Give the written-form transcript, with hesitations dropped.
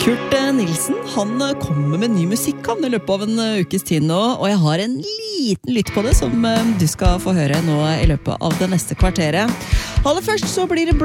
Kurt Nilsen, han kommer med ny musikk i løpet av en ukes tid nå, og jeg har en liten lytt på det som du skal få høre nå i løpet av det neste kvarteret. Aller først så blir det